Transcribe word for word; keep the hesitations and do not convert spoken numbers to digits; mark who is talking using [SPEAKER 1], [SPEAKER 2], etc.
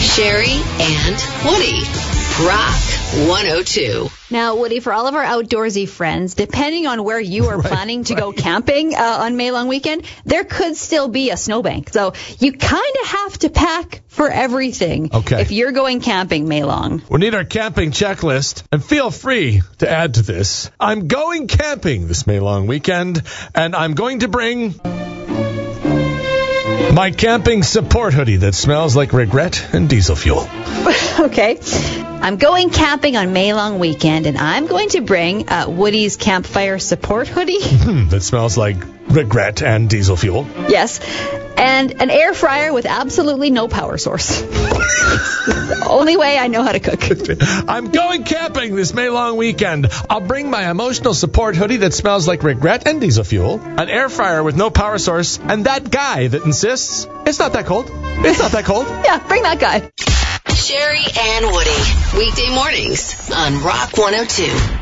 [SPEAKER 1] Sherry and Woody. Rock one oh two.
[SPEAKER 2] Now, Woody, for all of our outdoorsy friends, depending on where you are right, planning to right. go camping uh, on May Long weekend, there could still be a snowbank. So you kind of have to pack for everything
[SPEAKER 3] okay.
[SPEAKER 2] if you're going camping May Long.
[SPEAKER 3] We need our camping checklist, and feel free to add to this. I'm going camping this May Long weekend, and I'm going to bring my camping support hoodie that smells like regret and diesel fuel.
[SPEAKER 2] Okay. I'm going camping on May Long weekend, and I'm going to bring uh, Woody's campfire support hoodie.
[SPEAKER 3] That smells like regret and diesel fuel.
[SPEAKER 2] Yes. And an air fryer with absolutely no power source. The only way I know how to cook.
[SPEAKER 3] I'm going camping this May Long weekend. I'll bring my emotional support hoodie that smells like regret and diesel fuel, an air fryer with no power source, and that guy that insists it's not that cold. It's not that cold.
[SPEAKER 2] Yeah, bring that guy.
[SPEAKER 1] Sherry and Woody. Weekday mornings on Rock one oh two.